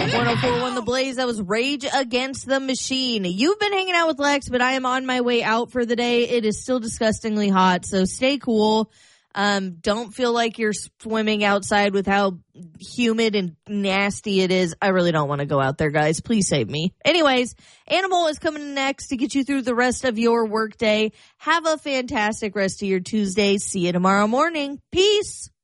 104.1 The Blaze. That was Rage Against the Machine. You've been hanging out with Lex, but I am on my way out for the day. It is still disgustingly hot, so stay cool. Don't feel like you're swimming outside with how humid and nasty it is. I really don't want to go out there, guys. Please save me. Anyways, Animal is coming next to get you through the rest of your workday. Have a fantastic rest of your Tuesday. See you tomorrow morning. Peace.